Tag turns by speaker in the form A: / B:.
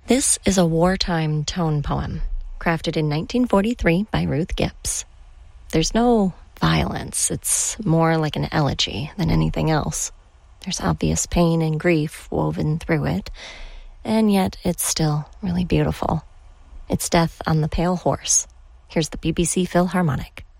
A: This is a wartime tone poem, crafted in 1943 by Ruth Gibbs. There's no violence. It's more like an elegy than anything else. There's obvious pain and grief woven through it, and yet it's still really beautiful. It's Death on the Pale Horse. Here's the BBC Philharmonic.